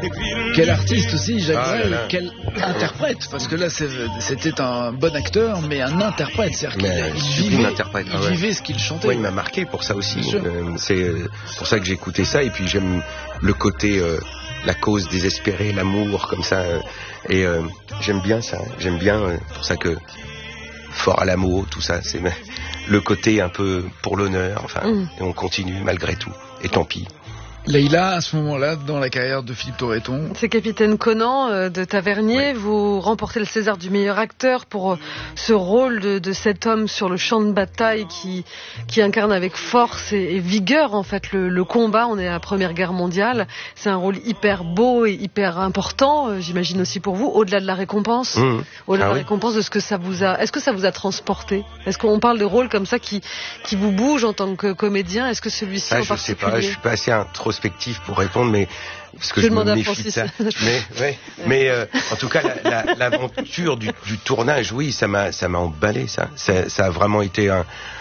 Quel artiste aussi, Jacques Ah, Brel, là, là. quel interprète, parce que là c'était un bon acteur, mais un interprète, c'est-à-dire sublime interprète. il vivait ce qu'il chantait. Ouais, il m'a marqué pour ça aussi. Bien sûr. C'est pour ça que j'ai écouté ça, et puis j'aime le côté, la cause désespérée, l'amour, comme ça, et j'aime bien ça. J'aime bien, pour ça que fort à l'amour, tout ça, c'est le côté un peu pour l'honneur, enfin, et on continue malgré tout, et tant pis. Leïla, à ce moment-là, dans la carrière de Philippe Torreton. C'est Capitaine Conan de Tavernier. Oui. Vous remportez le César du meilleur acteur pour ce rôle de cet homme sur le champ de bataille qui incarne avec force et vigueur en fait le combat. On est à la Première Guerre mondiale. C'est un rôle hyper beau et hyper important, j'imagine aussi pour vous, au-delà de la récompense. Au-delà de la récompense, de ce que ça vous a... Est-ce que ça vous a transporté? Est-ce qu'on parle de rôles comme ça qui vous bougent en tant que comédien? Est-ce que celui-ci en Je sais particulier? pas, je suis pas assez introspectif pour répondre, mais parce que je me méfie de ça. Mais en tout cas, l'aventure du tournage, oui, ça m'a emballé, ça. Ça a vraiment été